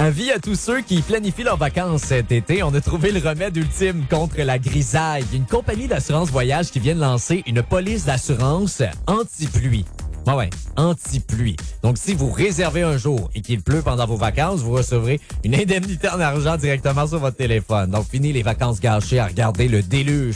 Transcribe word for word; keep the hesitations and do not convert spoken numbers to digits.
Avis à tous ceux qui planifient leurs vacances cet été, on a trouvé le remède ultime contre la grisaille. Il y a une compagnie d'assurance voyage qui vient de lancer une police d'assurance anti-pluie. Ah ouais, anti-pluie. Donc, si vous réservez un jour et qu'il pleut pendant vos vacances, vous recevrez une indemnité en argent directement sur votre téléphone. Donc, fini les vacances gâchées à regarder le déluge